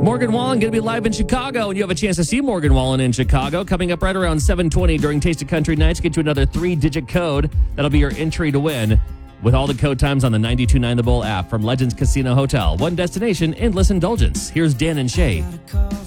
Morgan Wallen going to be live in Chicago, and you have a chance to see Morgan Wallen in Chicago coming up right around 7:20 during Taste of Country Nights. Get you another 3-digit code. That'll be your entry to win with all the code times on the 92.9 The Bull app from Legends Casino Hotel. One destination, endless indulgence. Here's Dan and Shay.